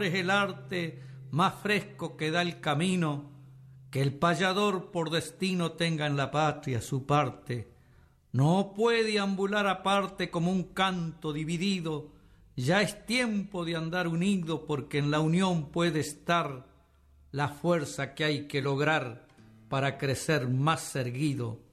es el arte más fresco que da el camino, que el payador por destino tenga en la patria su parte. No puede ambular aparte como un canto dividido, ya es tiempo de andar unido porque en la unión puede estar la fuerza que hay que lograr para crecer más erguido.